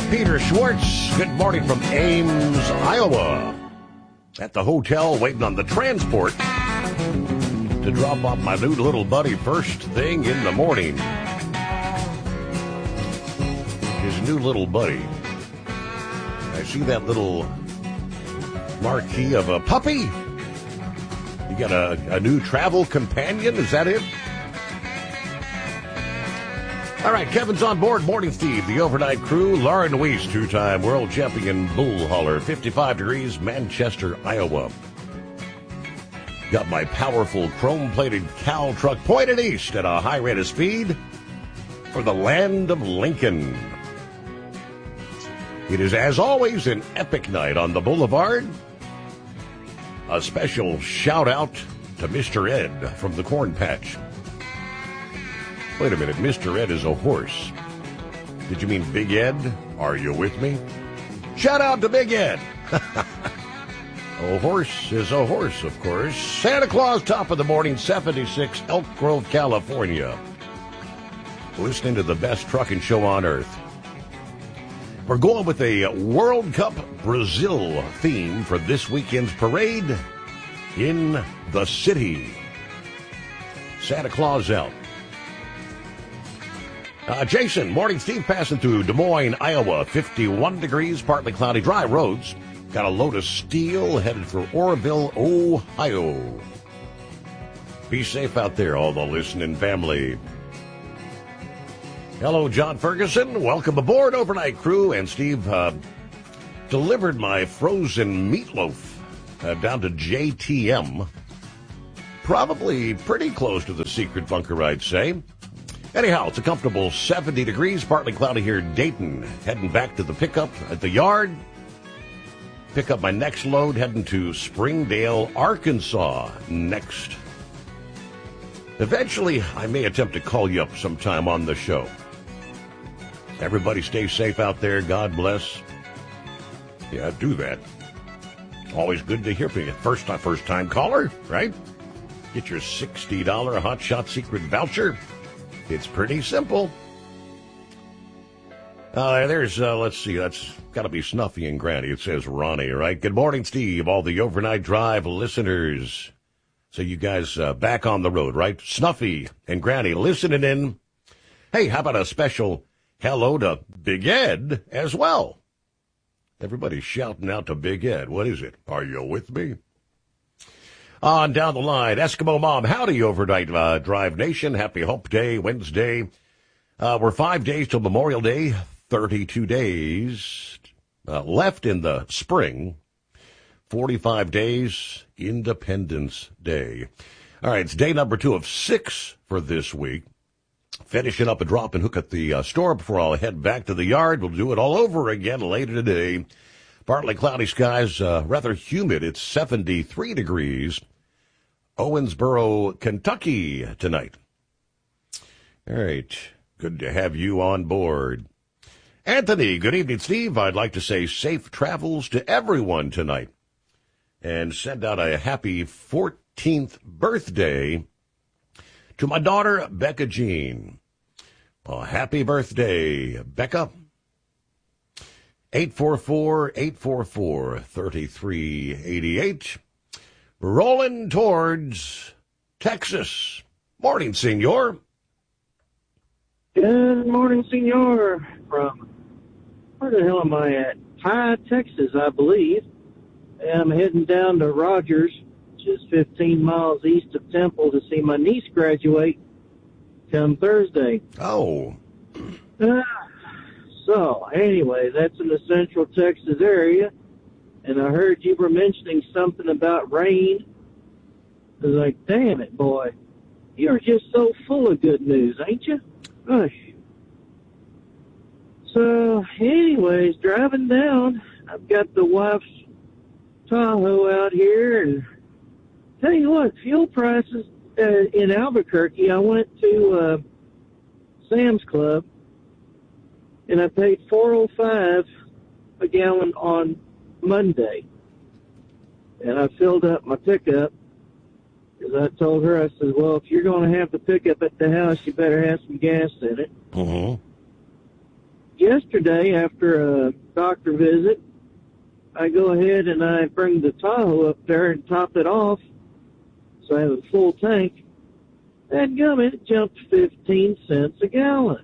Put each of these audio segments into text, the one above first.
Peter Schwartz. Good morning from Ames, Iowa. At the hotel, waiting on the transport to drop off my new little buddy first thing in the morning. His new little buddy. I see that little marquee of a puppy. You got a new travel companion, is that it? All right, Kevin's on board. Morning, Steve. The overnight crew. Lauren Weiss, two-time world champion bull hauler. 55 degrees, Manchester, Iowa. Got my powerful chrome-plated cow truck pointed east at a high rate of speed for the land of Lincoln. It is, as always, an epic night on the boulevard. A special shout-out to Mr. Ed from the Corn Patch. Wait a minute, Mr. Ed is a horse. Did you mean Big Ed? Are you with me? Shout out to Big Ed. A horse is a horse, of course. Santa Claus, top of the morning, 76, Elk Grove, California. Listening to the best trucking show on earth. We're going with a World Cup Brazil theme for this weekend's parade in the city. Santa Claus out. Jason, morning, Steve, passing through Des Moines, Iowa, 51 degrees, partly cloudy, dry roads. Got a load of steel headed for Oroville, Ohio. Be safe out there, all the listening family. Hello, John Ferguson. Welcome aboard, overnight crew. And Steve delivered my frozen meatloaf down to JTM. Probably pretty close to the secret bunker, I'd say. Anyhow, it's a comfortable 70 degrees, partly cloudy here in Dayton. Heading back to the pickup at the yard. Pick up my next load, heading to Springdale, Arkansas next. Eventually, I may attempt to call you up sometime on the show. Everybody stay safe out there. God bless. Yeah, do that. Always good to hear from you. First time caller, right? Get your $60 Hot Shot Secret voucher. It's pretty simple. Let's see, that's got to be Snuffy and Granny. It says Ronnie, right? Good morning, Steve, all the Overnight Drive listeners. So you guys back on the road, right? Snuffy and Granny listening in. Hey, how about a special hello to Big Ed as well? Everybody's shouting out to Big Ed. What is it? Are you with me? On down the line, Eskimo Mom, howdy, Overnight Drive Nation. Happy Hump Day, Wednesday. We're 5 days till Memorial Day, 32 days left in the spring, 45 days, Independence Day. All right, it's day number 2 of 6 for this week. Finishing up a drop and hook at the store before I'll head back to the yard. We'll do it all over again later today. Partly cloudy skies, rather humid. It's 73 degrees. Owensboro, Kentucky tonight. All right. Good to have you on board. Anthony, good evening, Steve. I'd like to say safe travels to everyone tonight and send out a happy 14th birthday to my daughter, Becca Jean. Well, happy birthday, Becca. 844-844-3388. Rolling towards Texas. Morning, senor. Good morning, senor. From, where the hell am I at? High, Texas, I believe. And I'm heading down to Rogers, which is 15 miles east of Temple, to see my niece graduate come Thursday. Oh. So, anyway, that's in the central Texas area. And I heard you were mentioning something about rain. I was like, damn it, boy. You're just so full of good news, ain't you? Gosh. So, anyways, driving down, I've got the wife's Tahoe out here. And tell you what, fuel prices in Albuquerque, I went to Sam's Club, and I paid $4.05 a gallon on Monday. And I filled up my pickup because I told her, I said, well, if you're going to have the pickup at the house, you better have some gas in it. Mm-hmm. Yeah, yesterday, after a doctor visit, I go ahead and I bring the Tahoe up there and top it off, so I have a full tank. And gummit, it jumped 15 cents a gallon.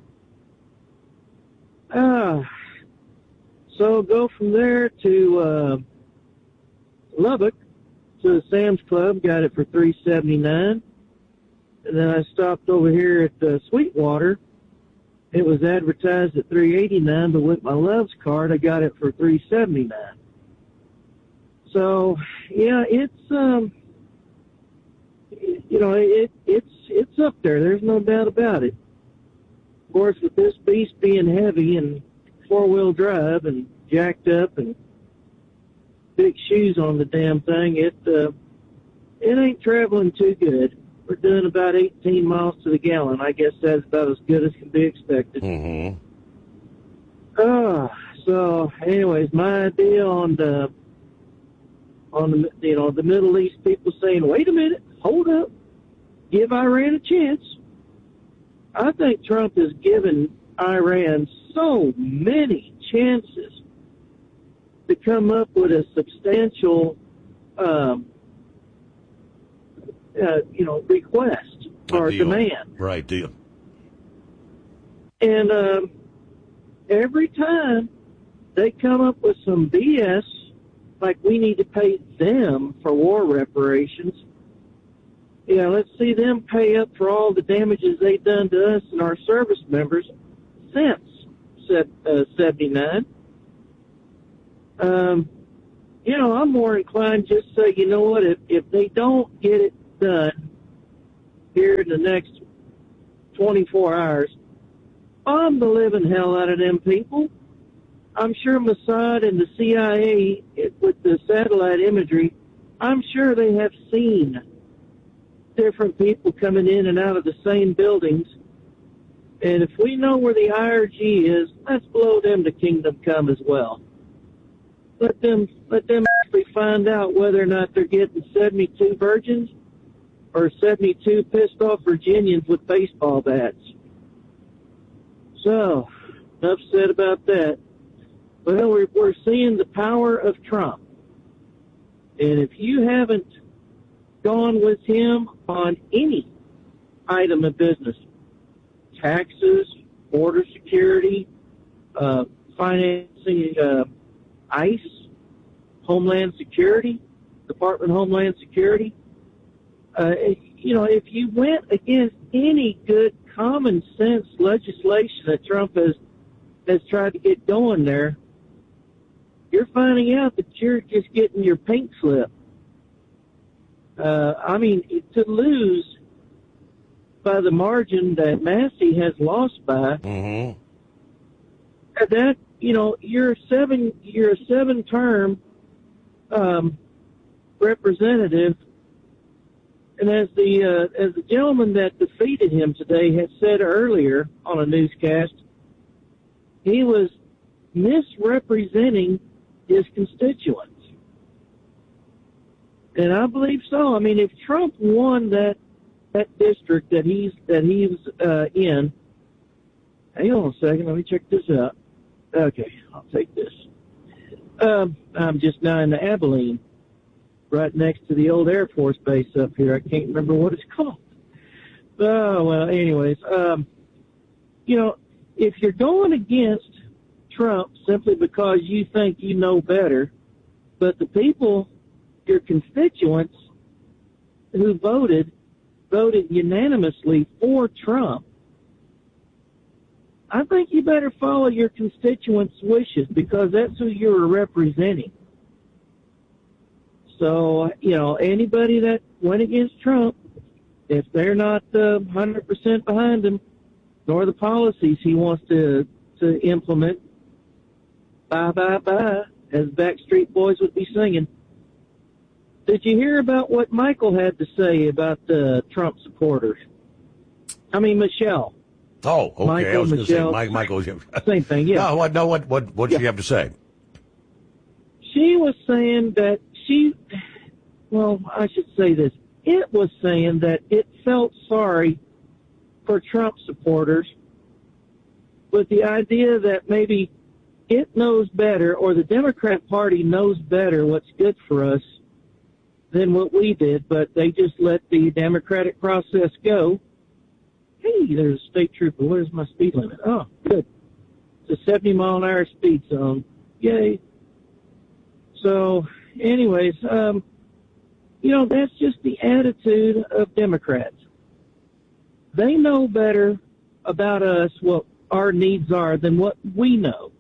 So go from there to Lubbock to the Sam's Club, got it for $3.79, and then I stopped over here at Sweetwater. It was advertised at $3.89, but with my Love's card, I got it for $3.79. So yeah, it's it's up there. There's no doubt about it. Of course, with this beast being heavy and four-wheel drive and jacked up and big shoes on the damn thing, it ain't traveling too good. We're doing about 18 miles to the gallon. I guess that's about as good as can be expected. Mm-hmm. So anyways, my idea on the Middle East people saying, wait a minute, hold up, give Iran a chance. I think Trump has given Iran so many chances to come up with a substantial, request or demand. Right, deal. And every time they come up with some BS, like we need to pay them for war reparations. Yeah, let's see them pay up for all the damages they've done to us and our service members since 79. I'm more inclined to just say, you know what, if they don't get it done here in the next 24 hours, bomb the living hell out of them people. I'm sure Mossad and the CIA, with the satellite imagery, I'm sure they have seen different people coming in and out of the same buildings. And if we know where the IRG is, let's blow them to kingdom come as well. Let them actually find out whether or not they're getting 72 virgins or 72 pissed off Virginians with baseball bats. So, enough said about that. Well, we're seeing the power of Trump. And if you haven't gone with him on any item of business, taxes, border security, financing, ICE, Homeland Security, Department of Homeland Security, if you went against any good common sense legislation that Trump has tried to get going there, you're finding out that you're just getting your pink slip. To lose by the margin that Massey has lost by, mm-hmm. that, you're a seven-term representative, and as the gentleman that defeated him today had said earlier on a newscast, he was misrepresenting his constituents. And I believe so. I mean, if Trump won that district that he's in, hang on a second, let me check this out. Okay, I'll take this. I'm just now in the Abilene, right next to the old Air Force base up here. I can't remember what it's called. Oh, well, anyways, if you're going against Trump simply because you think you know better, but the people, your constituents who voted unanimously for Trump, I think you better follow your constituents' wishes because that's who you're representing. So, anybody that went against Trump, if they're not 100% behind him, nor the policies he wants to implement, bye, bye, bye, as Backstreet Boys would be singing. Did you hear about what Michael had to say about the Trump supporters? I mean, Michelle. Oh, okay. Michael, I was going to say Michael. Same thing, yeah. What did she have to say? She was saying that I should say this. It was saying that it felt sorry for Trump supporters But the idea that maybe it knows better, or the Democrat Party knows better what's good for us than what we did, but they just let the democratic process go. Hey, there's a state trooper. Where's my speed limit? Oh, good. It's a 70-mile-an-hour speed zone. Yay. So, anyways, that's just the attitude of Democrats. They know better about us, what our needs are, than what we know.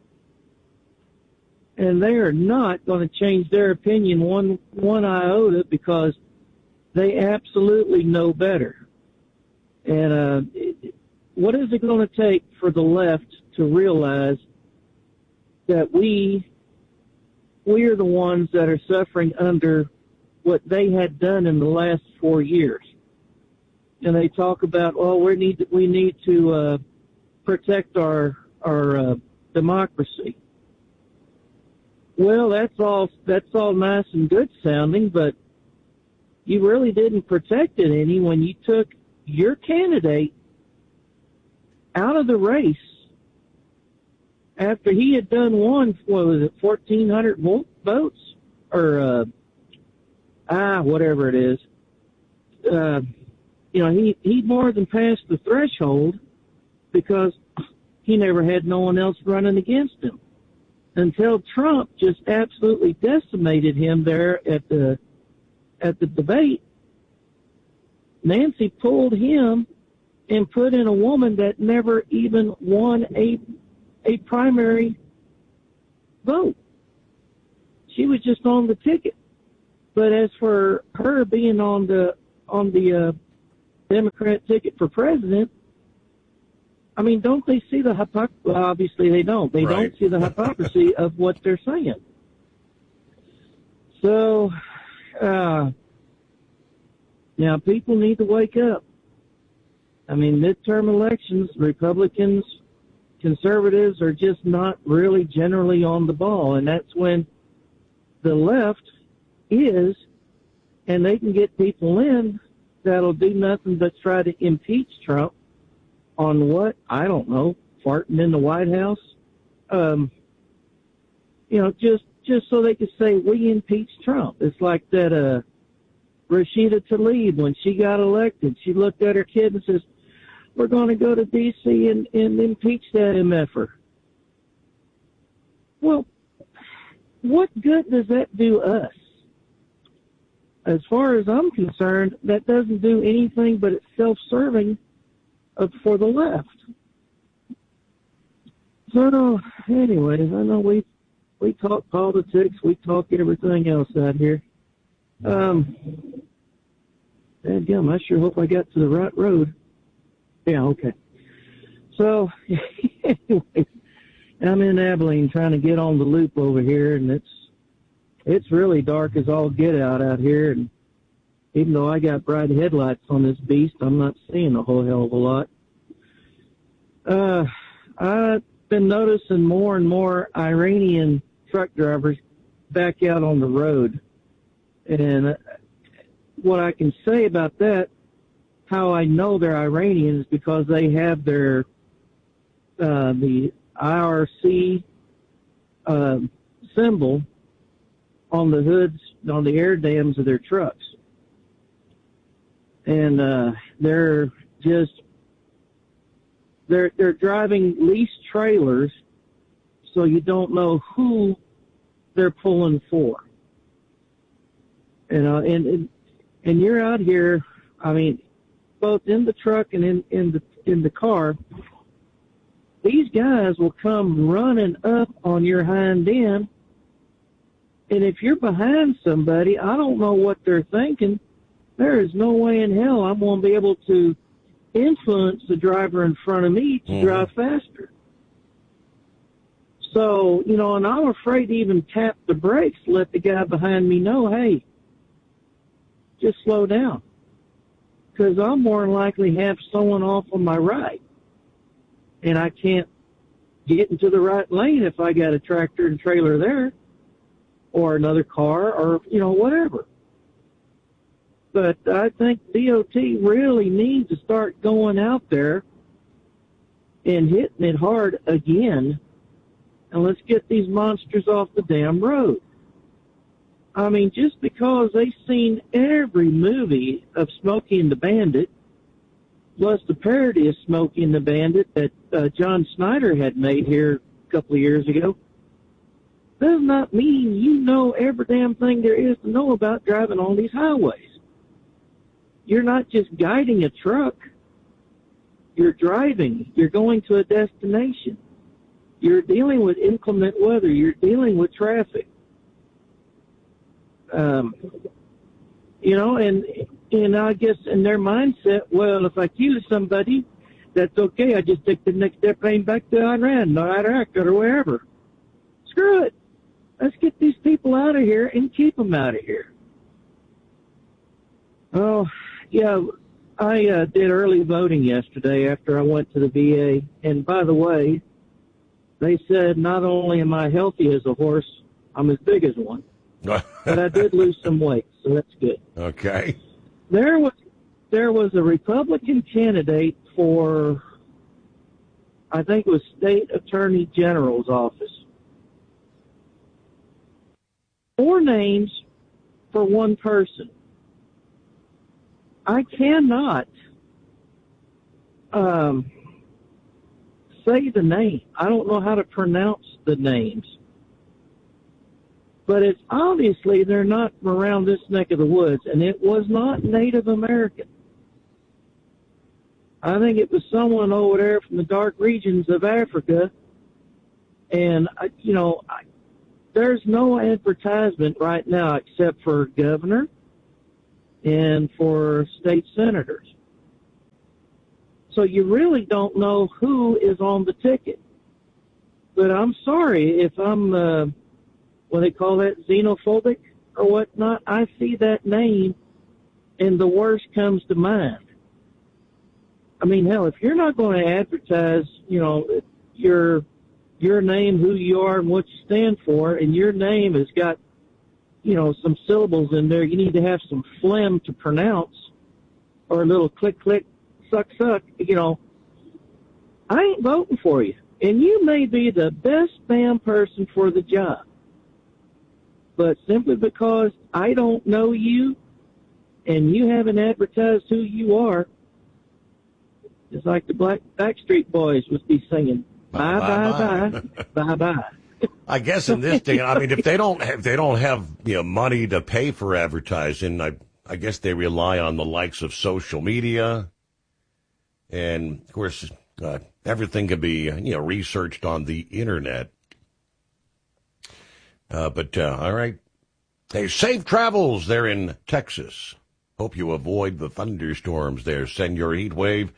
And they are not going to change their opinion one iota, because they absolutely know better. And what is it going to take for the left to realize that we are the ones that are suffering under what they had done in the last 4 years? And they talk about, we need to protect our democracy. Well, that's all nice and good sounding, but you really didn't protect it any when you took your candidate out of the race after he had done 1,400 votes, or whatever it is. He more than passed the threshold because he never had no one else running against him, until Trump just absolutely decimated him there at the debate. Nancy pulled him and put in a woman that never even won a primary vote. She was just on the ticket. But as for her being on the Democrat ticket for president, I mean, don't they see the hypocrisy? Well, obviously they don't. They Right. don't see the hypocrisy of what they're saying. So, now people need to wake up. I mean, midterm elections, Republicans, conservatives are just not really generally on the ball, and that's when the left is, and they can get people in that'll do nothing but try to impeach Trump on what? I don't know, farting in the White House. Just so they could say, we impeached Trump. It's like that Rashida Tlaib, when she got elected, she looked at her kid and says, we're going to go to D.C. and impeach that MFer. Well, what good does that do us? As far as I'm concerned, that doesn't do anything but it's self-serving for the left. So, anyways, I know we talk politics, we talk everything else out here. Dadgum, I sure hope I got to the right road. Yeah, okay. So, anyways, I'm in Abilene trying to get on the loop over here, and it's really dark as all get out here, and even though I got bright headlights on this beast, I'm not seeing a whole hell of a lot. I've been noticing more and more Iranian truck drivers back out on the road. And what I can say about that, how I know they're Iranians, because they have their the IRC symbol on the hoods, on the air dams of their trucks. And they're driving leased trailers, so you don't know who they're pulling for. And you're out here, I mean, both in the truck and in the car, these guys will come running up on your hind end, and if you're behind somebody, I don't know what they're thinking. There is no way in hell I'm going to be able to influence the driver in front of me to drive faster. So, and I'm afraid to even tap the brakes, let the guy behind me know, hey, just slow down. Because I'll more than likely have someone off on my right. And I can't get into the right lane if I got a tractor and trailer there, or another car, or, whatever. But I think DOT really needs to start going out there and hitting it hard again, and let's get these monsters off the damn road. I mean, just because they've seen every movie of Smokey and the Bandit, plus the parody of Smokey and the Bandit that John Snyder had made here a couple of years ago, does not mean you know every damn thing there is to know about driving on these highways. You're not just guiding a truck. You're driving. You're going to a destination. You're dealing with inclement weather. You're dealing with traffic. And I guess in their mindset, well, if I kill somebody, that's okay. I just take the next airplane back to Iran or Iraq or wherever. Screw it. Let's get these people out of here and keep them out of here. Oh, yeah, I did early voting yesterday after I went to the VA. And by the way, they said not only am I healthy as a horse, I'm as big as one. But I did lose some weight, so that's good. Okay. There was a Republican candidate for, I think it was State Attorney General's office. 4 names for one person. I cannot say the name. I don't know how to pronounce the names. But it's obviously they're not from around this neck of the woods, and it was not Native American. I think it was someone over there from the dark regions of Africa, and, there's no advertisement right now except for governor and for state senators. So you really don't know who is on the ticket. But I'm sorry if I'm, what they call that, xenophobic or whatnot. I see that name and the worst comes to mind. I mean, hell, if you're not going to advertise, your name, who you are, and what you stand for, and your name has got, some syllables in there, you need to have some phlegm to pronounce, or a little click, click, suck, suck, I ain't voting for you. And you may be the best damn person for the job. But simply because I don't know you, and you haven't advertised who you are, it's like the Backstreet Boys would be singing, bye, bye, bye, bye, bye. I guess in this day, I mean, if they don't have money to pay for advertising, I guess they rely on the likes of social media, and of course, everything can be researched on the internet. But all right, hey, safe travels there in Texas. Hope you avoid the thunderstorms there. Send your heat wave.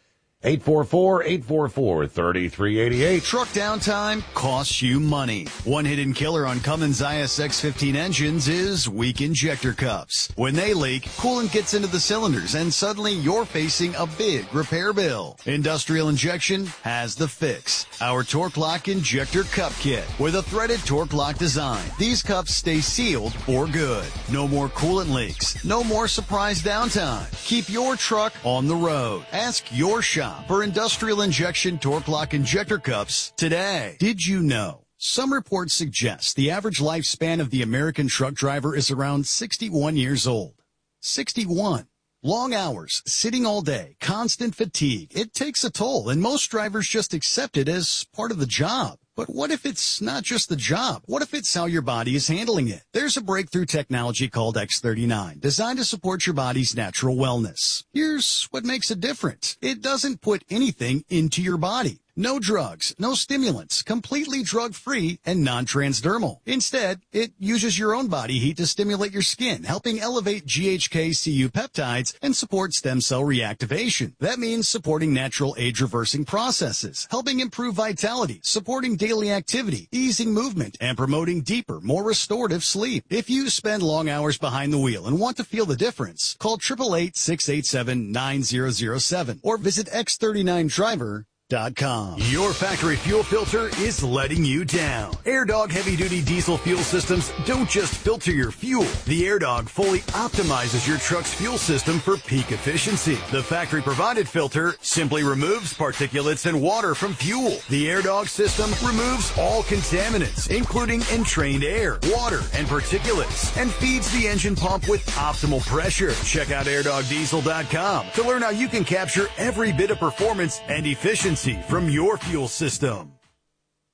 844-844-3388. Truck downtime costs you money. One hidden killer on Cummins ISX-15 engines is weak injector cups. When they leak, coolant gets into the cylinders and suddenly you're facing a big repair bill. Industrial Injection has the fix. Our Torque Lock Injector Cup Kit with a threaded Torque Lock design. These cups stay sealed for good. No more coolant leaks. No more surprise downtime. Keep your truck on the road. Ask your shop for Industrial Injection Torque Lock Injector Cups today. Did you know? Some reports suggest the average lifespan of the American truck driver is around 61 years old. 61. Long hours, sitting all day, constant fatigue. It takes a toll, and most drivers just accept it as part of the job. But what if it's not just the job? What if it's how your body is handling it? There's a breakthrough technology called X39, designed to support your body's natural wellness. Here's what makes it different. It doesn't put anything into your body. No drugs, no stimulants, completely drug-free and non-transdermal. Instead, it uses your own body heat to stimulate your skin, helping elevate GHK-Cu peptides and support stem cell reactivation. That means supporting natural age-reversing processes, helping improve vitality, supporting daily activity, easing movement, and promoting deeper, more restorative sleep. If you spend long hours behind the wheel and want to feel the difference, call 888-687-9007 or visit X39Driver.com. Your factory fuel filter is letting you down. AirDog heavy-duty diesel fuel systems don't just filter your fuel. The AirDog fully optimizes your truck's fuel system for peak efficiency. The factory-provided filter simply removes particulates and water from fuel. The AirDog system removes all contaminants, including entrained air, water, and particulates, and feeds the engine pump with optimal pressure. Check out airdogdiesel.com to learn how you can capture every bit of performance and efficiency from your fuel system.